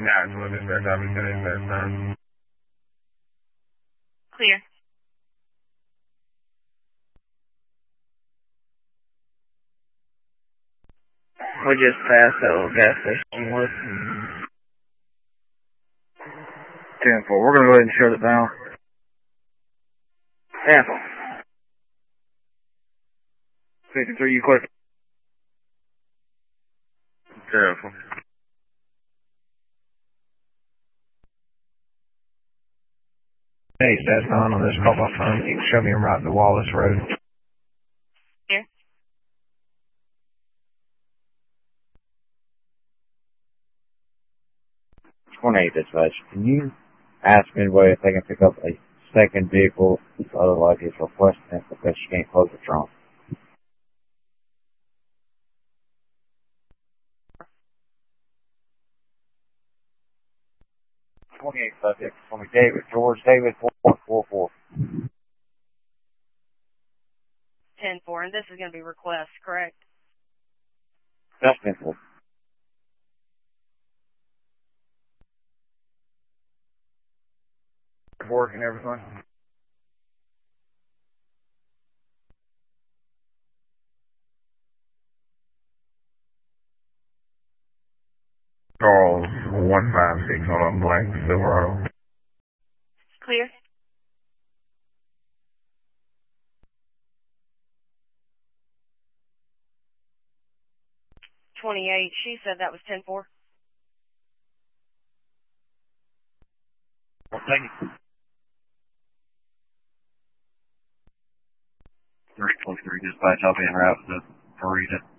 Clear. We just passed that little gas station with 10-4. We're going to go ahead and shut it down. Cancel. 53, you click. Careful. Hey, that's on this mobile phone. You can show me right to Wallace Road. Here. Dispatch. Can you ask Midway if they can pick up a second vehicle? Otherwise, he's requesting it because she can't close the trunk. 28 subjects. For me, George David 444. 10-4, and this is going to be request, correct? That's simple. Work and everything. Charles 156 on Black Silverado. Clear. She said that was 10-4. Well, thank you. 323 dispatch. I'll be en route to Farida.